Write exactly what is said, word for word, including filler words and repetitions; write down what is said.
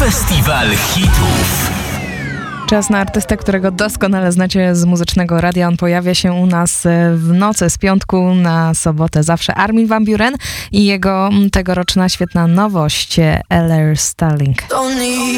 Festiwal hitów. Czas na artystę, którego doskonale znacie z muzycznego radia. On pojawia się u nas w nocy z piątku na sobotę. Zawsze Armin van Buuren i jego tegoroczna świetna nowość Ehlers Stalling.